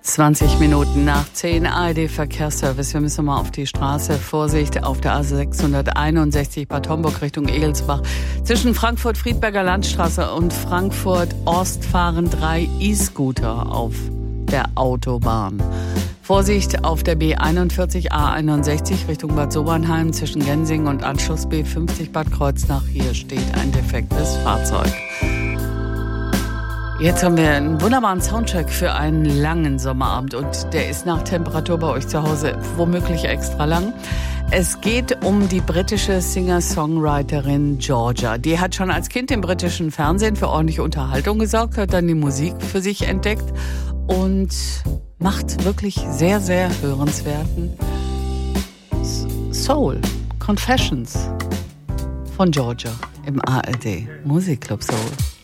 20 Minuten nach 10 ARD-Verkehrsservice. Wir müssen mal auf die Straße. Vorsicht auf der A661 Bad Homburg Richtung Egelsbach. Zwischen Frankfurt-Friedberger Landstraße und Frankfurt-Ost fahren 3 E-Scooter auf der Autobahn. Vorsicht auf der B41 A61 Richtung Bad Sobernheim zwischen Gensingen und Anschluss B50 Bad Kreuznach. Hier steht ein defektes Fahrzeug. Jetzt haben wir einen wunderbaren Soundcheck für einen langen Sommerabend und der ist nach Temperatur bei euch zu Hause womöglich extra lang. Es geht um die britische Singer-Songwriterin Georgia. Die hat schon als Kind im britischen Fernsehen für ordentliche Unterhaltung gesorgt, hat dann die Musik für sich entdeckt und macht wirklich sehr, sehr hörenswerten Soul, Confessions von Georgia im ARD Musikclub Soul.